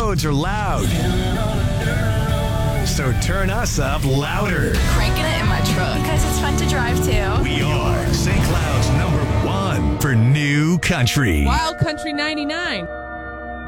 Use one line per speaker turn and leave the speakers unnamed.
roads are loud. So turn us up louder.
Cranking it in my truck.
Because it's fun to drive too.
We are St. Cloud's #1 for new country.
Wild Country 99.